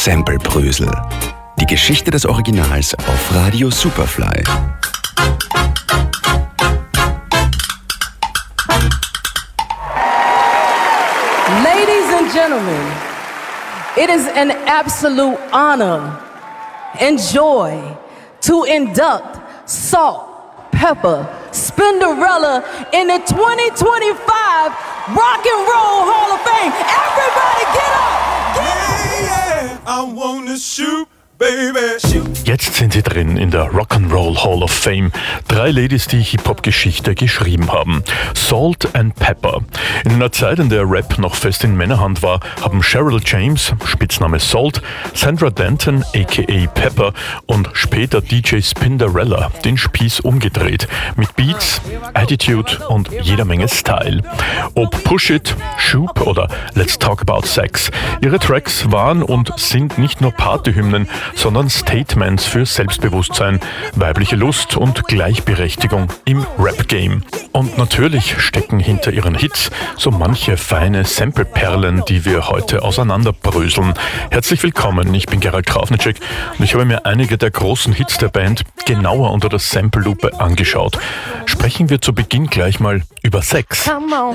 Sample-Brösel. Die Geschichte des Originals auf Radio Superfly. Ladies and gentlemen, it is an absolute honor and joy to induct Salt-N-Pepa Spinderella in the 2025 Rock and Roll Hall of Fame. Everybody get up! Get up! I wanna shoot, baby, shoot. Jetzt sind sie drin in der Rock'n'Roll Hall of Fame. 3 Ladies, die Hip-Hop-Geschichte geschrieben haben. Salt-N-Pepa. In einer Zeit, in der Rap noch fest in Männerhand war, haben Cheryl James, Spitzname Salt, Sandra Denton, a.k.a. Pepper und später DJ Spinderella den Spieß umgedreht. Mit Beats, Attitude und jeder Menge Style. Ob Push It, Shoop oder Let's Talk About Sex. Ihre Tracks waren und sind nicht nur Partyhymnen, sondern Statements für Selbstbewusstsein, weibliche Lust und Gleichberechtigung im Rap-Game. Und natürlich stecken hinter ihren Hits so manche feine Sample-Perlen, die wir heute auseinanderbröseln. Herzlich willkommen, ich bin Gerald Krafnicek und ich habe mir einige der großen Hits der Band genauer unter der Sample-Lupe angeschaut. Sprechen wir zu Beginn gleich mal über Sex. Come on.